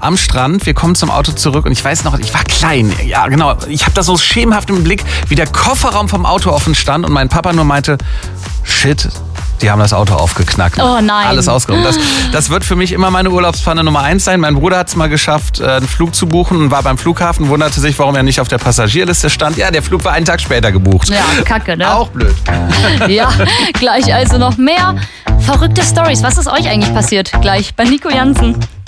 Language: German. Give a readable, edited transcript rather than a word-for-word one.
am Strand. Wir kommen zum Auto zurück und ich weiß noch, ich war klein. Ja, genau. Ich habe das so schemenhaft im Blick, wie der Kofferraum vom Auto offen stand und mein Papa nur meinte, shit, die haben das Auto aufgeknackt. Oh nein. Alles ausgeräumt. Das wird für mich immer meine Urlaubspfanne Nummer 1 sein. Mein Bruder hat es mal geschafft, einen Flug zu buchen und war beim Flughafen, wunderte sich, warum er nicht auf der Passagierliste stand. Ja, der Flug war einen Tag später gebucht. Ja, kacke, ne? Auch blöd. Ja, gleich also noch mehr verrückte Stories. Was ist euch eigentlich passiert? Gleich bei Nico Jansen.